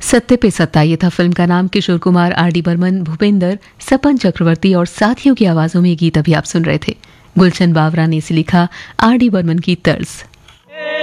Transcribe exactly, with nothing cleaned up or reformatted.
सत्ते पे सत्ता, ये था फिल्म का नाम। किशोर कुमार, आर डी बर्मन, भूपेंद्र, सपन चक्रवर्ती और साथियों की आवाजों में ये गीत अभी आप सुन रहे थे। गुलशन बावरा ने इसे लिखा आर डी बर्मन की तर्ज।